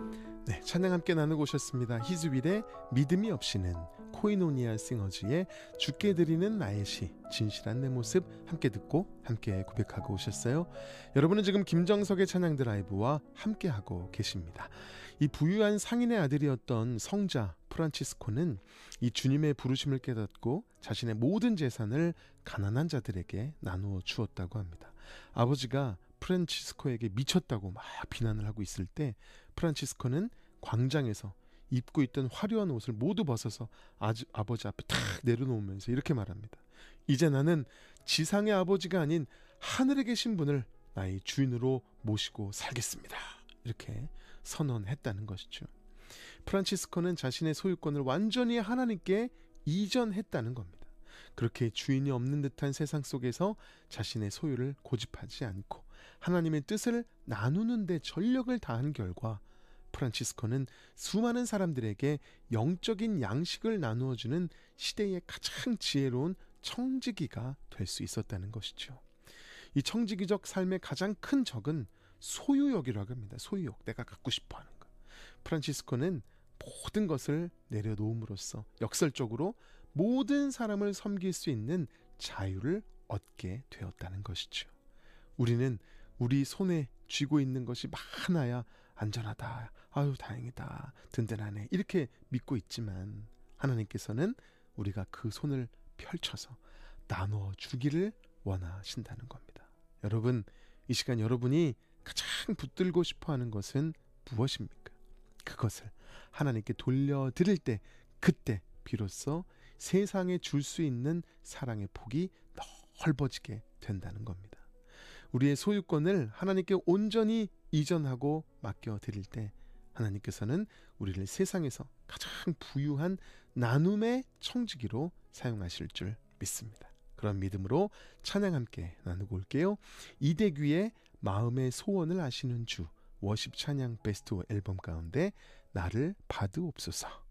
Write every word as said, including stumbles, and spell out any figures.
네, 찬양 함께 나누고 오셨습니다. 히즈윌의 믿음이 없이는, 코이노니아 싱어즈의 주께 드리는 나의 시, 진실한 내 모습 함께 듣고 함께 고백하고 오셨어요. 여러분은 지금 김정석의 찬양 드라이브와 함께하고 계십니다. 이 부유한 상인의 아들이었던 성자 프란치스코는 이 주님의 부르심을 깨닫고 자신의 모든 재산을 가난한 자들에게 나누어 주었다고 합니다. 아버지가 프란치스코에게 미쳤다고 막 비난을 하고 있을 때 프란치스코는 광장에서 입고 있던 화려한 옷을 모두 벗어서 아주, 아버지 앞에 탁 내려놓으면서 이렇게 말합니다. 이제 나는 지상의 아버지가 아닌 하늘에 계신 분을 나의 주인으로 모시고 살겠습니다. 이렇게 선언했다는 것이죠. 프란치스코는 자신의 소유권을 완전히 하나님께 이전했다는 겁니다. 그렇게 주인이 없는 듯한 세상 속에서 자신의 소유를 고집하지 않고 하나님의 뜻을 나누는 데 전력을 다한 결과 프란치스코는 수많은 사람들에게 영적인 양식을 나누어주는 시대의 가장 지혜로운 청지기가 될 수 있었다는 것이죠. 이 청지기적 삶의 가장 큰 적은 소유욕이라고 합니다. 소유욕, 내가 갖고 싶어하는 것. 프란치스코는 모든 것을 내려놓음으로써 역설적으로 모든 사람을 섬길 수 있는 자유를 얻게 되었다는 것이죠. 우리는 우리 손에 쥐고 있는 것이 많아야 안전하다, 아유 다행이다, 든든하네 이렇게 믿고 있지만 하나님께서는 우리가 그 손을 펼쳐서 나누어 주기를 원하신다는 겁니다. 여러분, 이 시간 여러분이 가장 붙들고 싶어하는 것은 무엇입니까? 그것을 하나님께 돌려드릴 때, 그때 비로소 세상에 줄 수 있는 사랑의 폭이 넓어지게 된다는 겁니다. 우리의 소유권을 하나님께 온전히 이전하고 맡겨드릴 때 하나님께서는 우리를 세상에서 가장 부유한 나눔의 청지기로 사용하실 줄 믿습니다. 그런 믿음으로 찬양 함께 나누고 올게요. 이대규의 마음의 소원을 아시는 주, 워십 찬양 베스트 앨범 가운데 나를 받으옵소서.